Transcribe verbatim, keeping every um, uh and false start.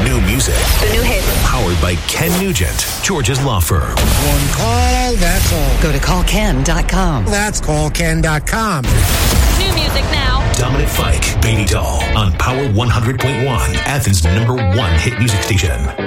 New music. The new hits. Powered by Ken Nugent, George's law firm. One call, that's all. Go to call ken dot com. That's call ken dot com. New music now. Dominic Fike, Baby Doll on Power one hundred point one, Athens' number one hit music station.